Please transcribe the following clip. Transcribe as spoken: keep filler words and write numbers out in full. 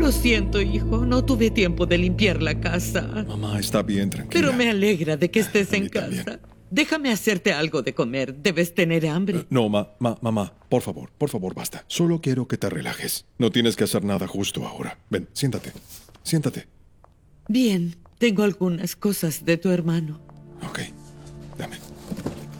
Lo siento, hijo. No tuve tiempo de limpiar la casa. Mamá, está bien, tranquila. Pero me alegra de que estés A mí en casa. también. Déjame hacerte algo de comer. Debes tener hambre. Eh, No, ma, ma- mamá, por favor, por favor, basta. Solo quiero que te relajes. No tienes que hacer nada justo ahora. Ven, siéntate. Siéntate. Bien, tengo algunas cosas de tu hermano.